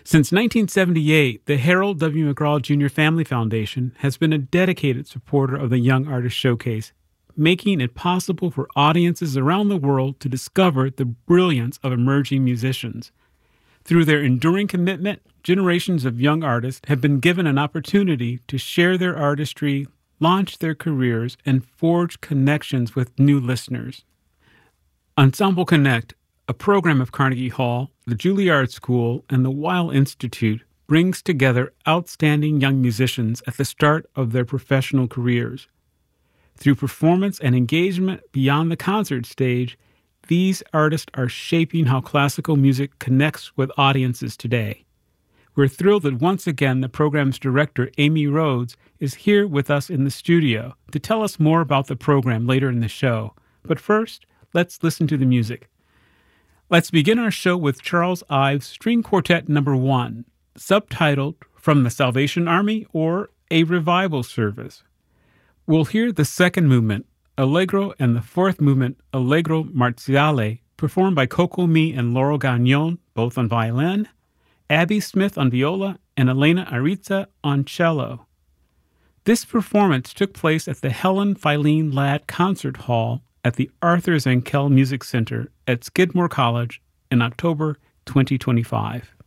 Since 1978, the Harold W. McGraw Jr. Family Foundation has been a dedicated supporter of the Young Artist Showcase, making it possible for audiences around the world to discover the brilliance of emerging musicians. Through their enduring commitment, generations of young artists have been given an opportunity to share their artistry, launch their careers, and forge connections with new listeners. Ensemble Connect, a program of Carnegie Hall, the Juilliard School, and the Weill Institute, brings together outstanding young musicians at the start of their professional careers. Through performance and engagement beyond the concert stage, these artists are shaping how classical music connects with audiences today. We're thrilled that once again the program's director, Amy Rhodes, is here with us in the studio to tell us more about the program later in the show. But first, let's listen to the music. Let's begin our show with Charles Ives String Quartet No. 1, subtitled From the Salvation Army or A Revival Service. We'll hear the second movement, Allegro, and the fourth movement, Allegro Marziale, performed by Coco Mi and Laurel Gagnon, both on violin, Abby Smith on viola, and Elena Arizza on cello. This performance took place at the Helen Filene Ladd Concert Hall at the Arthur Zankel Music Center at Skidmore College in October 2025.